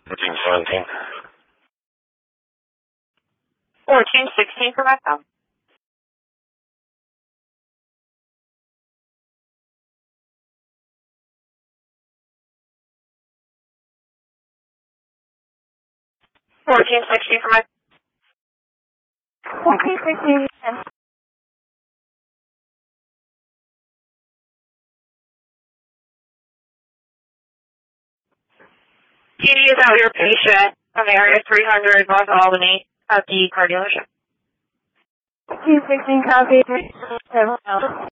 1417. 1416 for myself. For my 1416. PD is out your patient from area 300 North Albany at the car dealership. 1416 copy.